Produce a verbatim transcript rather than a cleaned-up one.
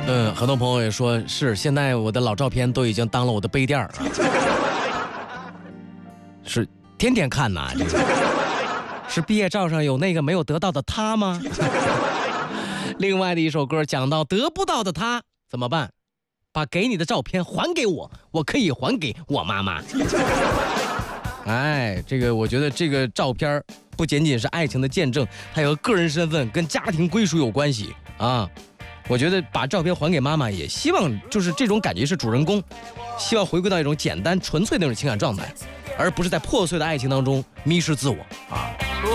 嗯，很多朋友也说是，现在我的老照片都已经当了我的杯垫儿啊，是天天看呐、这个是毕业照上有那个没有得到的他吗？另外的一首歌讲到得不到的他怎么办？把给你的照片还给我，我可以还给我妈妈。哎，这个我觉得这个照片不仅仅是爱情的见证，还有个人身份跟家庭归属有关系啊。我觉得把照片还给妈妈，也希望就是这种感觉是主人公希望回归到一种简单纯粹的那种情感状态，而不是在破碎的爱情当中迷失自我啊。